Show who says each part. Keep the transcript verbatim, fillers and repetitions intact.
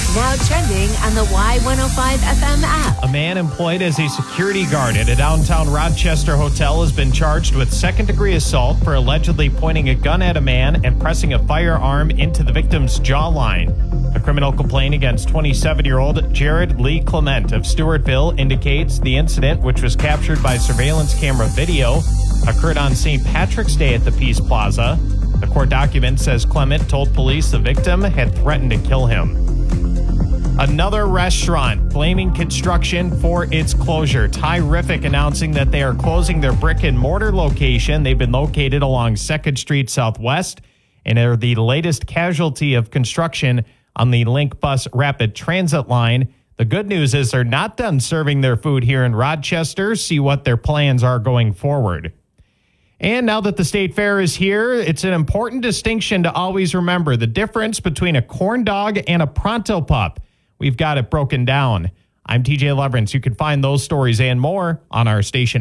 Speaker 1: Now trending on the Y one oh five F M app.
Speaker 2: A man employed as a security guard at a downtown Rochester hotel has been charged with second-degree assault for allegedly pointing a gun at a man and pressing a firearm into the victim's jawline. A criminal complaint against twenty-seven-year-old Jared Lee Clement of Stewartville indicates the incident, which was captured by surveillance camera video, occurred on Saint Patrick's Day at the Peace Plaza. The court document says Clement told police the victim had threatened to kill him. Another restaurant blaming construction for its closure. Tyrific announcing that they are closing their brick and mortar location. They've been located along second Street Southwest and are the latest casualty of construction on the Link Bus Rapid Transit line. The good news is they're not done serving their food here in Rochester. See what their plans are going forward. And now that the State Fair is here, it's an important distinction to always remember: the difference between a corn dog and a Pronto Pup. We've got it broken down. I'm T J Leverance. You can find those stories and more on our station